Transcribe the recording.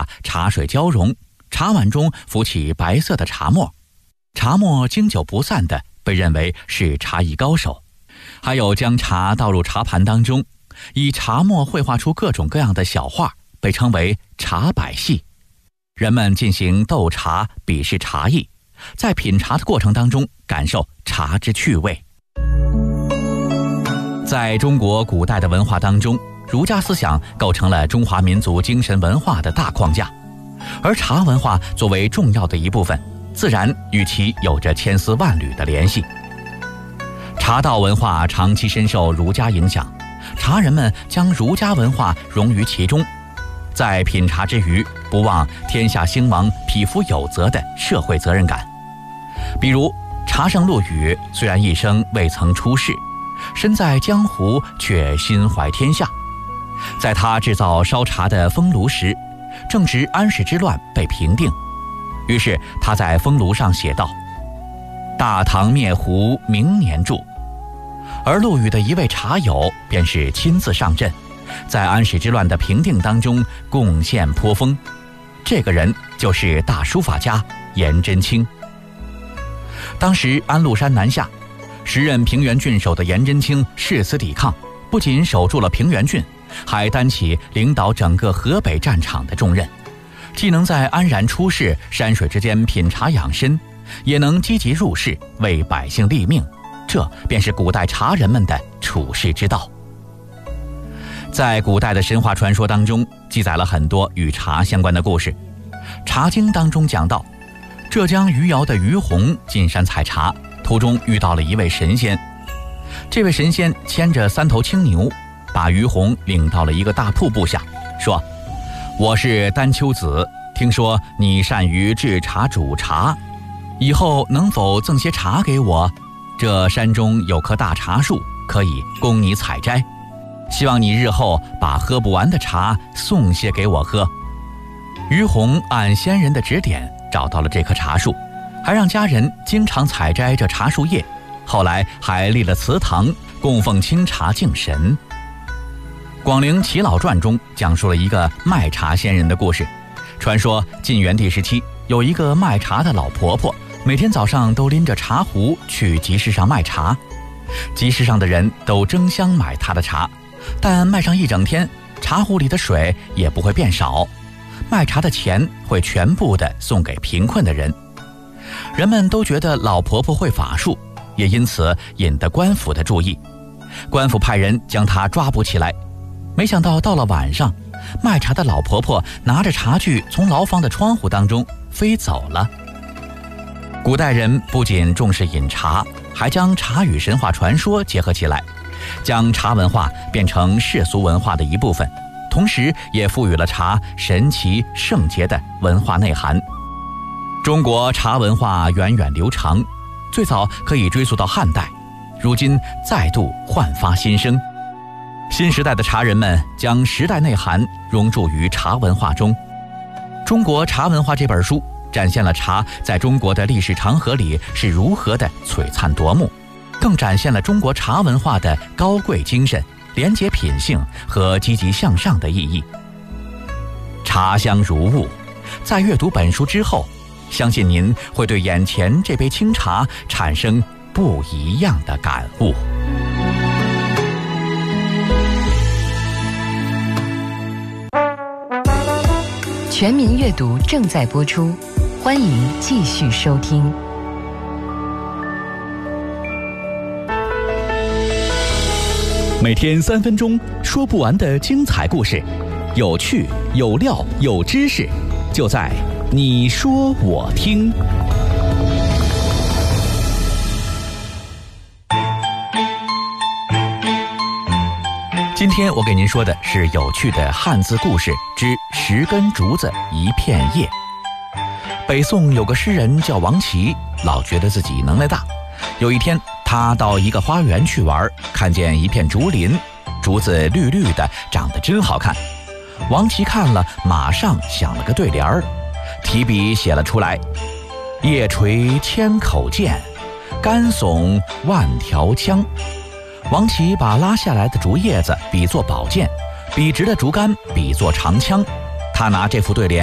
下茶水交融，茶碗中浮起白色的茶沫，茶沫经久不散的被认为是茶艺高手。还有将茶倒入茶盘当中，以茶沫绘画出各种各样的小画，被称为茶百戏。人们进行斗茶，比试茶艺，在品茶的过程当中感受茶之趣味。在中国古代的文化当中，儒家思想构成了中华民族精神文化的大框架，而茶文化作为重要的一部分，自然与其有着千丝万缕的联系。茶道文化长期深受儒家影响，茶人们将儒家文化融于其中，在品茶之余，不忘天下兴亡，匹夫有责的社会责任感。比如茶圣陆羽虽然一生未曾出世，身在江湖却心怀天下。在他制造烧茶的风炉时，正值安史之乱被平定，于是他在风炉上写道：大唐灭胡明年铸。而陆羽的一位茶友便是亲自上阵，在安史之乱的平定当中贡献颇丰。这个人就是大书法家颜真卿。当时安禄山南下，时任平原郡守的颜真卿誓死抵抗，不仅守住了平原郡，还担起领导整个河北战场的重任，既能在安然出世山水之间品茶养身，也能积极入世为百姓立命，这便是古代茶人们的处世之道。在古代的神话传说当中，记载了很多与茶相关的故事。《茶经》当中讲到，浙江余姚的于洪进山采茶，途中遇到了一位神仙。这位神仙牵着3头青牛，把于洪领到了一个大瀑布下，说：我是丹丘子，听说你善于制茶煮茶，以后能否赠些茶给我？这山中有棵大茶树，可以供你采摘，希望你日后把喝不完的茶送些给我喝。于洪按仙人的指点找到了这棵茶树，还让家人经常采摘这茶树叶，后来还立了祠堂供奉清茶敬神。广陵齐老传中讲述了一个卖茶仙人的故事。传说晋元帝时期，有一个卖茶的老婆婆，每天早上都拎着茶壶去集市上卖茶，集市上的人都争相买她的茶，但卖上一整天，茶壶里的水也不会变少，卖茶的钱会全部的送给贫困的人。人们都觉得老婆婆会法术，也因此引得官府的注意。官府派人将她抓捕起来，没想到到了晚上，卖茶的老婆婆拿着茶具从牢房的窗户当中飞走了。古代人不仅重视饮茶，还将茶与神话传说结合起来，将茶文化变成世俗文化的一部分，同时也赋予了茶神奇圣洁的文化内涵。中国茶文化源远流长，最早可以追溯到汉代，如今再度焕发新生。新时代的茶人们将时代内涵融入于茶文化中。《中国茶文化》这本书展现了茶在中国的历史长河里是如何的璀璨夺目，更展现了中国茶文化的高贵精神、廉洁品性和积极向上的意义。茶香如雾，在阅读本书之后，相信您会对眼前这杯清茶产生不一样的感悟。 全民阅读正在播出，欢迎继续收听。 每天3分钟，说不完的精彩故事，有趣有料有知识，就在你说我听。今天我给您说的是有趣的汉字故事之10根竹子一片叶。北宋有个诗人叫王琦，老觉得自己能耐大。有一天，他到一个花园去玩，看见一片竹林，竹子绿绿的，长得真好看。王琦看了，马上想了个对联儿，提笔写了出来：叶垂千口剑，竿耸万条枪。王琦把拉下来的竹叶子比作宝剑，笔直的竹竿比作长枪。他拿这副对联